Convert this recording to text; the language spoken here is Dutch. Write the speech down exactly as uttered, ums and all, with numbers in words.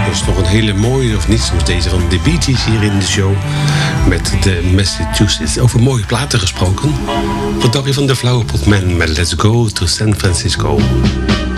Dat is toch een hele mooie, of niet zoals deze van de Bee Gees hier in de show. Met de Massachusetts. Over mooie platen gesproken. Wat dacht je van de Flower Pot Man met Let's Go to San Francisco?